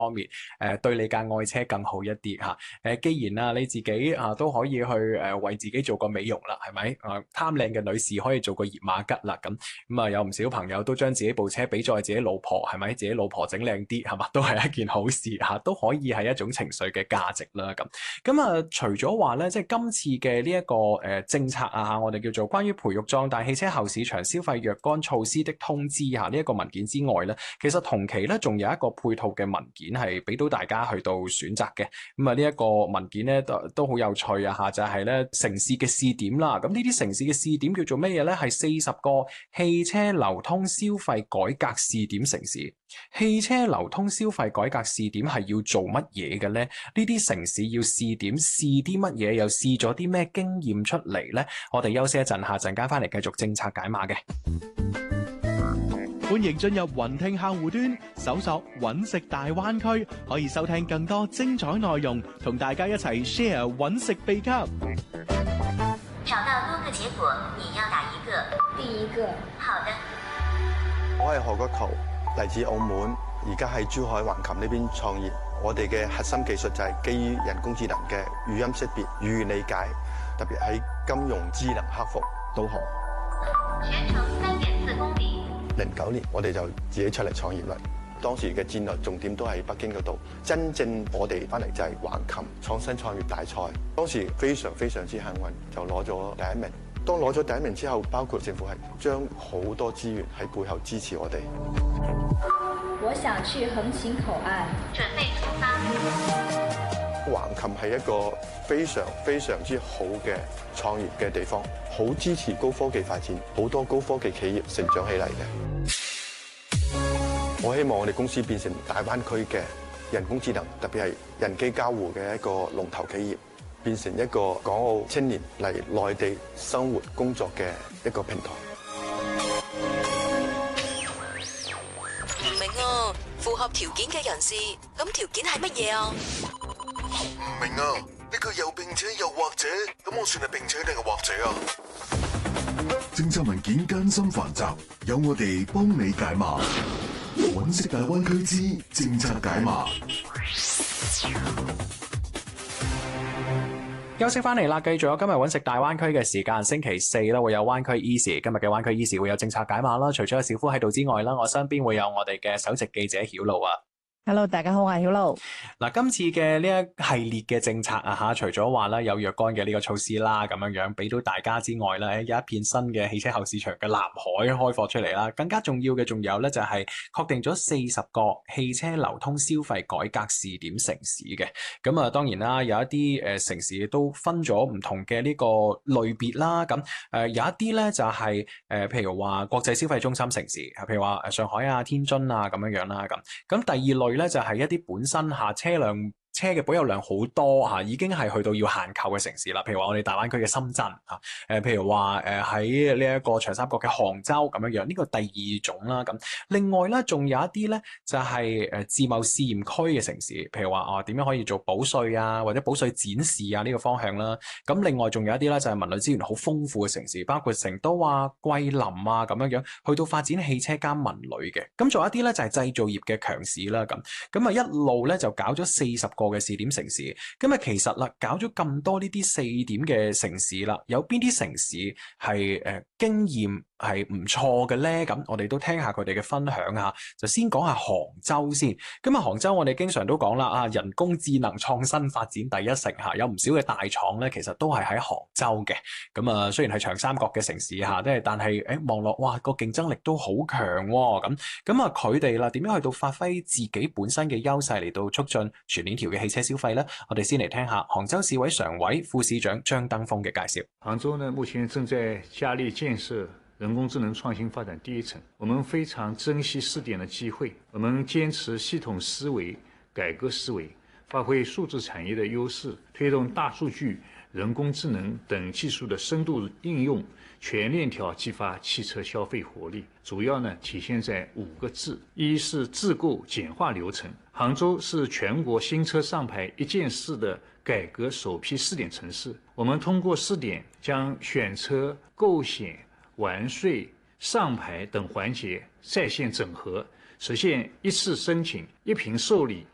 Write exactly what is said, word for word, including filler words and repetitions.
方面，誒、呃、對你架愛車更好一啲嚇。誒、呃，既然啊你自己啊都可以去誒、呃、為自己做個美容啦，係咪？啊貪靚嘅女士可以做個熱瑪吉啦，咁咁啊有唔少朋友都將自己部車俾咗自己老婆，係咪？自己老婆整靚啲，係嘛？都係一件好事嚇、啊，都可以係一種情緒嘅價值啦。咁咁啊，除咗話咧，即係今次嘅呢一個誒、呃、政策啊，我哋叫做關於培育壯大汽車後市場消費若干措施的通知嚇呢一個文件之外咧，其實同期咧仲有一個配套嘅文件係俾到大家去到選擇嘅。咁啊呢一個文件咧都都好有趣啊嚇，就係、是、咧城市嘅試點啦。咁呢啲城市嘅試點叫做乜嘢咧？係四十個汽車流通消費改革試點城市。汽車流通消費改革試點係要做乜嘢嘅咧？呢啲城市要試點試啲乜嘢？又試咗啲咩經驗出嚟咧？我哋休息一陣，下陣間翻嚟繼續政策解碼嘅。 歡迎進入雲聽客戶端，搜索揾食大灣區，可以收聽更多精彩內容，同大家一齊 share 揾食秘笈。 找到多個結果，你要哪一個？ 第一個。 好的。 我係何國球，嚟自澳門，而家喺珠海橫琴呢邊創業。我哋嘅核心技術就係基於人工智能嘅語音識別、語言理解，特別喺金融智能客服導航。 全程三點四公里。 零九年我哋就自己出嚟創業啦。當時嘅戰略重點都喺北京嗰度，真正我哋翻嚟就係橫琴創新創業大賽。當時非常非常之幸運，就攞咗第一名。當攞咗第一名之後，包括政府係將好多資源喺背後支持我哋。 我想去橫琴口岸， 準備出發。 橫琴係一個非常非常之好嘅創業嘅地方，好支持高科技發展，好多高科技企業成長起嚟嘅。我希望我哋公司變成大灣區嘅人工智能，特別係人機交互嘅一個龍頭企業，變成一個港澳青年嚟內地生活工作嘅一個平台。 唔明啊，符合條件嘅人士，咁條件係乜嘢啊？ 唔明啊，呢個又並且又或者，咁我算係並且定係或者啊？ 政策文件艱深繁雜，有我哋幫你解碼。揾食大灣區之政策解碼。 休息翻嚟啦，繼續有今日揾食大灣區嘅時間，星期四啦會有灣區 Easy， 今日嘅灣區 Easy 會有政策解碼啦。除咗有小夫喺度之外啦，我身邊會有我哋嘅首席記者曉露啊。 Hello， 大家好，我係曉露。 嗱，今次嘅呢一系列嘅政策啊吓，除咗話咧有若干嘅呢個措施啦，咁樣樣俾到大家之外咧，有一片新嘅汽車後市場嘅藍海開放出嚟啦。更加重要嘅仲有咧，就係確定咗四十個汽車流通消費改革試點城市嘅。咁啊，當然啦，有一啲誒城市都分咗唔同嘅呢個類別啦。咁誒有一啲咧就係誒譬如話國際消費中心城市，譬如話誒上海啊、天津啊咁樣樣啦。咁咁第二類咧就係一啲本身下車輛車嘅保有量好多嚇，已經係去到要限購嘅城市啦。譬如話我哋大灣區嘅深圳嚇，誒譬如話誒喺呢一個長三角嘅杭州咁樣樣，呢個第二種啦。咁另外咧，仲有一啲咧就係誒自貿試驗區嘅城市，譬如話啊點樣可以做保稅啊，或者保稅展示啊呢個方向啦。咁另外仲有一啲咧就係文旅資源好豐富嘅城市，包括成都啊、桂林啊咁樣樣，去到發展汽車加文旅嘅。咁仲有一啲咧就係製造業嘅強市啦。咁咁啊一路咧就搞咗四十個嘅試點城市，咁啊其實啦，搞咗咁多呢啲試點嘅城市啦，有邊啲城市係誒、呃、經驗係唔錯嘅咧？咁我哋都聽下佢哋嘅分享下，就先講下杭州先。咁啊，杭州我哋經常都講啦，啊人工智能創新發展第一城嚇，有唔少嘅大廠咧，其實都係喺杭州嘅。咁啊，雖然係長三角嘅城市嚇，即係但係誒望落，哇個競爭力都好強喎。咁咁啊，佢哋啦點樣去到發揮自己本身嘅優勢嚟到促進全鏈條嘅汽車消費咧？我哋先嚟聽下杭州市委常委、副市長張登峰嘅介紹。 杭州呢，目前正在加力建設人工智能創新發展第一城，我們非常珍惜試點的機會，我們堅持系統思維、改革思維，發揮數字產業的優勢，推動大數據、人工智能等技術的深度應用，全鏈條激發汽車消費活力。主要呢體現在五個字：一是自購簡化流程。杭州是全國新車上牌一件事的改革首批試點城市，我們通過試點將選車、購險、完稅、上牌等環節在線整合，實現一次申請、一憑受理、